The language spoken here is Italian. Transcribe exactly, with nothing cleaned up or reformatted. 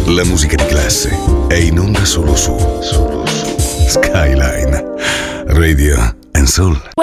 La musica di classe è in onda solo su Skyline Radio and Soul.